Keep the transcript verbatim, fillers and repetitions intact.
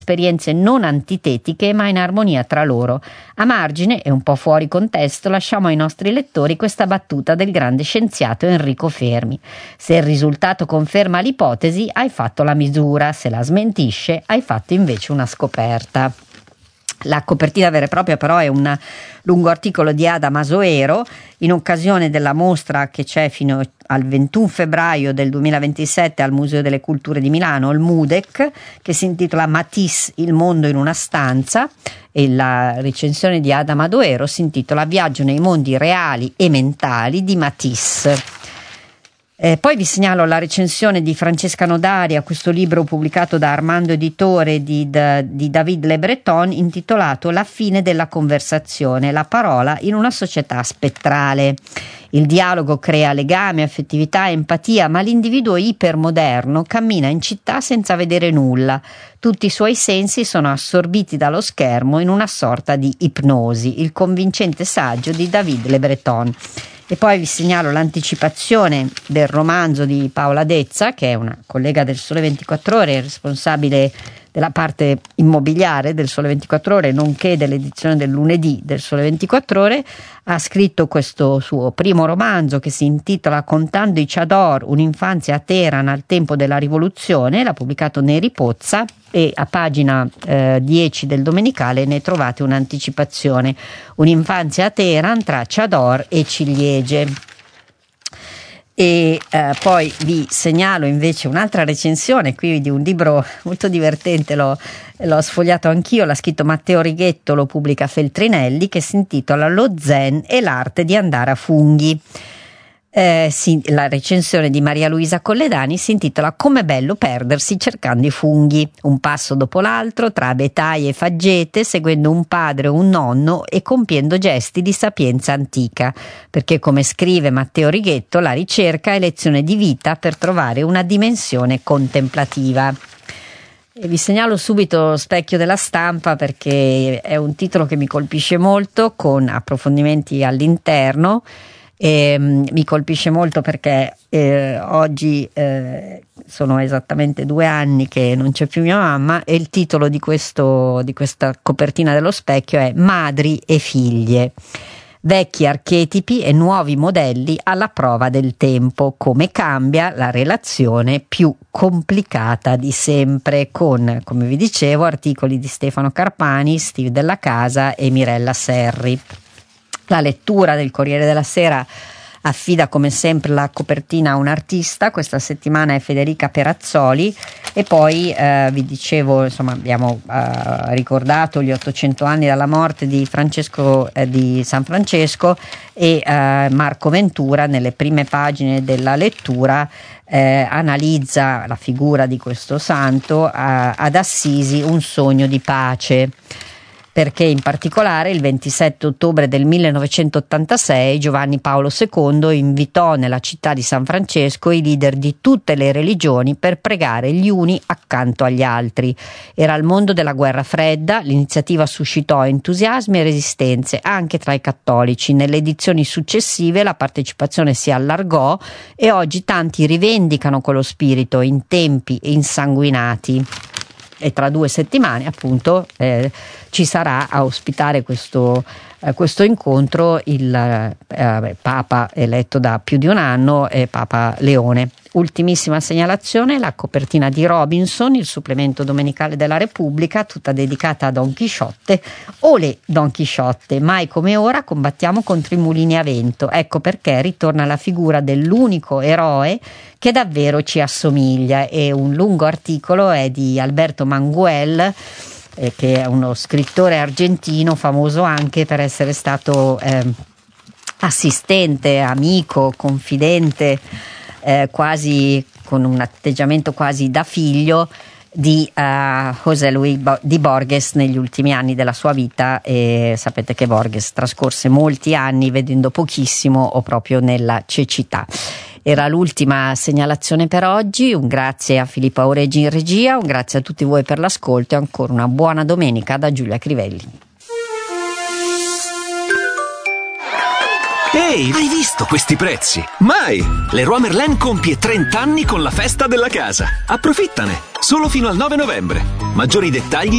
esperienze non antitetiche ma in armonia tra loro. A margine e un po' fuori contesto lasciamo ai nostri lettori questa battuta del grande scienziato Enrico Fermi: se il risultato conferma l'ipotesi hai fatto la misura, se la smentisce hai fatto invece una scoperta. La copertina vera e propria però è un lungo articolo di Ada Masoero in occasione della mostra che c'è fino al ventuno febbraio del duemilaventisette al Museo delle Culture di Milano, il MUDEC, che si intitola Matisse, il mondo in una stanza, e la recensione di Ada Masoero si intitola Viaggio nei mondi reali e mentali di Matisse. Eh, poi vi segnalo la recensione di Francesca Nodari a questo libro pubblicato da Armando Editore di, da, di David Le Breton, intitolato La fine della conversazione, la parola in una società spettrale. Il dialogo crea legame, affettività, empatia, ma l'individuo ipermoderno cammina in città senza vedere nulla. Tutti i suoi sensi sono assorbiti dallo schermo in una sorta di ipnosi. Il convincente saggio di David Le Breton. E poi vi segnalo l'anticipazione del romanzo di Paola Dezza, che è una collega del Sole ventiquattro Ore, responsabile della parte immobiliare del Sole ventiquattro Ore, nonché dell'edizione del lunedì del Sole ventiquattro Ore. Ha scritto questo suo primo romanzo che si intitola Contando i Chador, un'infanzia a Teheran al tempo della rivoluzione. L'ha pubblicato Neri Pozza, e a pagina eh, dieci del Domenicale ne trovate un'anticipazione: un'infanzia a Teheran tra Chador e ciliegie. E eh, poi vi segnalo invece un'altra recensione qui di un libro molto divertente, l'ho, l'ho sfogliato anch'io, l'ha scritto Matteo Righetto, lo pubblica Feltrinelli, che si intitola Lo Zen e l'arte di andare a funghi. Eh, sì, la recensione di Maria Luisa Colledani si intitola Com'è bello perdersi cercando i funghi, un passo dopo l'altro tra abetaie e faggete, seguendo un padre o un nonno e compiendo gesti di sapienza antica, perché, come scrive Matteo Righetto, la ricerca è lezione di vita per trovare una dimensione contemplativa. E vi segnalo subito Specchio della Stampa, perché è un titolo che mi colpisce molto, con approfondimenti all'interno. E, um, mi colpisce molto perché eh, oggi eh, sono esattamente due anni che non c'è più mia mamma, e il titolo di, questo, di questa copertina dello specchio è Madri e figlie, vecchi archetipi e nuovi modelli alla prova del tempo, come cambia la relazione più complicata di sempre, con, come vi dicevo, articoli di Stefano Carpani, Steve Della Casa e Mirella Serri. La lettura del Corriere della Sera affida come sempre la copertina a un artista, questa settimana è Federica Perazzoli, e poi eh, vi dicevo, insomma, abbiamo eh, ricordato gli ottocento anni dalla morte di Francesco eh, di San Francesco, e eh, Marco Ventura nelle prime pagine della lettura eh, analizza la figura di questo santo, eh, ad Assisi un sogno di pace, perché in particolare il ventisette ottobre del millenovecentottantasei Giovanni Paolo secondo invitò nella città di San Francesco i leader di tutte le religioni per pregare gli uni accanto agli altri. Era il mondo della guerra fredda, l'iniziativa suscitò entusiasmi e resistenze anche tra i cattolici. Nelle edizioni successive la partecipazione si allargò e oggi tanti rivendicano quello spirito in tempi insanguinati. E tra due settimane appunto eh, ci sarà a ospitare questo, eh, questo incontro il eh, Papa eletto da più di un anno, eh, Papa Leone. Ultimissima segnalazione, la copertina di Robinson, il supplemento domenicale della Repubblica, tutta dedicata a Don Chisciotte. Olè Don Chisciotte, mai come ora combattiamo contro i mulini a vento. Ecco perché ritorna la figura dell'unico eroe che davvero ci assomiglia. E un lungo articolo è di Alberto Manguel, eh, che è uno scrittore argentino famoso anche per essere stato eh, assistente, amico, confidente, Eh, quasi con un atteggiamento quasi da figlio di uh, José Luis Bo- di Borges negli ultimi anni della sua vita. E sapete che Borges trascorse molti anni vedendo pochissimo o proprio nella cecità. Era l'ultima segnalazione per oggi. Un grazie a Filippo Auregi in regia, un grazie a tutti voi per l'ascolto e ancora una buona domenica da Giulia Crivelli. Ehi, hai visto questi prezzi? Mai! Leroy Merlin compie trenta anni con la festa della casa. Approfittane! Solo fino al nove novembre. Maggiori dettagli